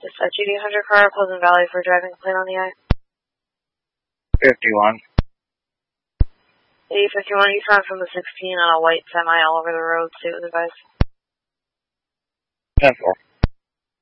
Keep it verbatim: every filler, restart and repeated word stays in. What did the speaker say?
Dispatch eighty hundred car, Pleasant Valley for driving complaint on the eye. fifty-one. eighty fifty-one, you found from the sixteen on a white semi all over the road, state was advised. ten four.